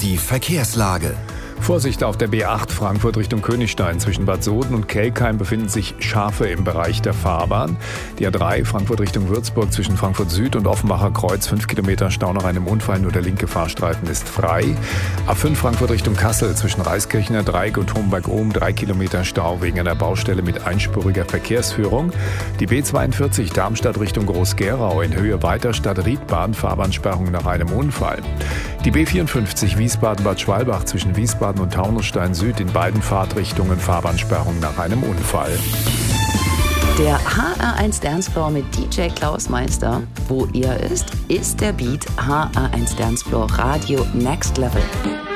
Die Verkehrslage. Vorsicht auf der B8 Frankfurt Richtung Königstein. Zwischen Bad Soden und Kelkheim befinden sich Schafe im Bereich der Fahrbahn. Die A3 Frankfurt Richtung Würzburg zwischen Frankfurt Süd und Offenbacher Kreuz 5 Kilometer Stau nach einem Unfall. Nur der linke Fahrstreifen ist frei. A5 Frankfurt Richtung Kassel zwischen Reiskirchener Dreieck und Homberg-Ohm 3 Kilometer Stau wegen einer Baustelle mit einspuriger Verkehrsführung. Die B42 Darmstadt Richtung Groß-Gerau in Höhe Weiterstadt Riedbahn Fahrbahnsperrung nach einem Unfall. Die B54 Wiesbaden-Bad Schwalbach zwischen Wiesbaden und Taunusstein Süd in beiden Fahrtrichtungen Fahrbahnsperrung nach einem Unfall. Der HR1 Dancefloor mit DJ Klaus Meister. Wo ihr ist der Beat HR1 Dancefloor Radio Next Level.